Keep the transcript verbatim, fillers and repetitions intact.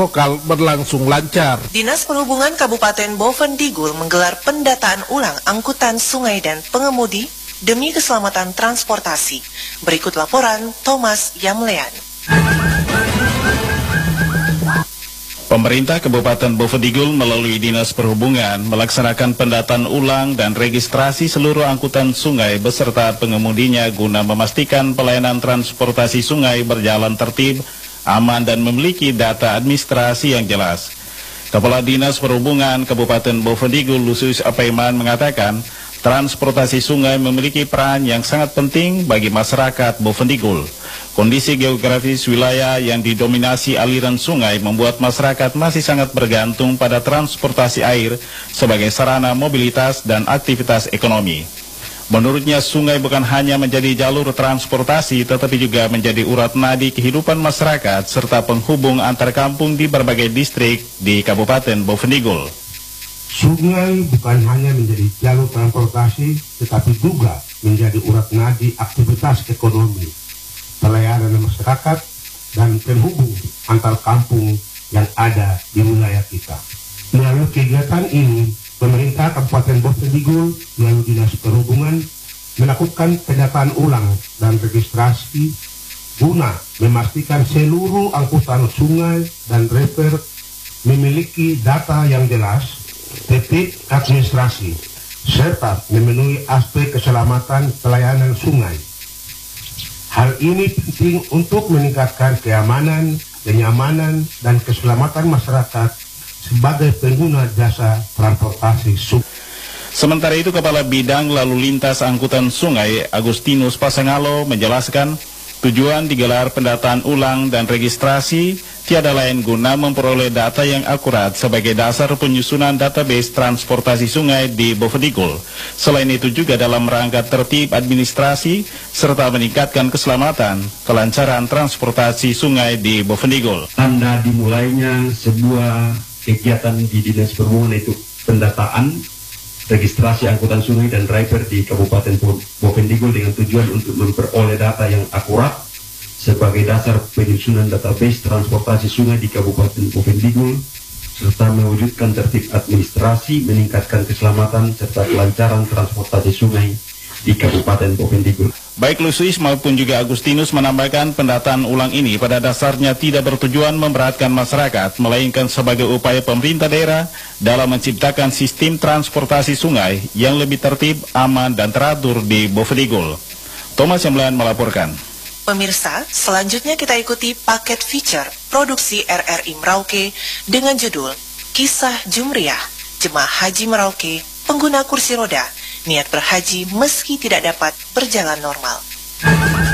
lokal berlangsung lancar. Dinas Perhubungan Kabupaten Bovendigul menggelar pendataan ulang angkutan sungai dan pengemudi demi keselamatan transportasi. Berikut laporan Thomas Yamlean. Pemerintah Kabupaten Bovendigul melalui Dinas Perhubungan melaksanakan pendataan ulang dan registrasi seluruh angkutan sungai beserta pengemudinya guna memastikan pelayanan transportasi sungai berjalan tertib, aman dan memiliki data administrasi yang jelas. Kepala Dinas Perhubungan Kabupaten Bovendigul Lusius Apaiman mengatakan, transportasi sungai memiliki peran yang sangat penting bagi masyarakat Bovendigul. Kondisi geografis wilayah yang didominasi aliran sungai membuat masyarakat masih sangat bergantung pada transportasi air sebagai sarana mobilitas dan aktivitas ekonomi. Menurutnya, sungai bukan hanya menjadi jalur transportasi, tetapi juga menjadi urat nadi kehidupan masyarakat serta penghubung antar kampung di berbagai distrik di Kabupaten Bovendigul. Sungai bukan hanya menjadi jalur transportasi, tetapi juga menjadi urat nadi aktivitas ekonomi, pelayanan masyarakat, dan penghubung antar kampung yang ada di wilayah kita. Melalui kegiatan ini, pemerintah Kabupaten Bovendigul melalui Dinas Perhubungan melakukan pendataan ulang dan registrasi guna memastikan seluruh angkutan sungai dan river memiliki data yang jelas, tertib administrasi, serta memenuhi aspek keselamatan pelayanan sungai. Hal ini penting untuk meningkatkan keamanan, kenyamanan, dan keselamatan masyarakat sebagai pengguna jasa transportasi sungai. Sementara itu, Kepala Bidang Lalu Lintas Angkutan Sungai Agustinus Pasangalo menjelaskan tujuan digelar pendataan ulang dan registrasi tiada lain guna memperoleh data yang akurat sebagai dasar penyusunan database transportasi sungai di Bovendigul. Selain itu juga dalam rangka tertib administrasi serta meningkatkan keselamatan, kelancaran transportasi sungai di Bovendigul. Tanda dimulainya sebuah kegiatan di Dinas Perhubungan itu pendataan registrasi angkutan sungai dan river di Kabupaten Bovendigul dengan tujuan untuk memperoleh data yang akurat sebagai dasar penyusunan database transportasi sungai di Kabupaten Bovendigul serta mewujudkan tertib administrasi, meningkatkan keselamatan serta kelancaran transportasi sungai di Kabupaten Bovendigul. Baik Lusius maupun juga Agustinus menambahkan pendataan ulang ini pada dasarnya tidak bertujuan memberatkan masyarakat, melainkan sebagai upaya pemerintah daerah dalam menciptakan sistem transportasi sungai yang lebih tertib, aman, dan teratur di Bovendigul. Thomas Yamlean melaporkan. Pemirsa, selanjutnya kita ikuti paket feature produksi R R I Merauke dengan judul Kisah Jumriah, Jemaah Haji Merauke, Pengguna Kursi Roda, Niat Berhaji Meski Tidak Dapat Berjalan Normal.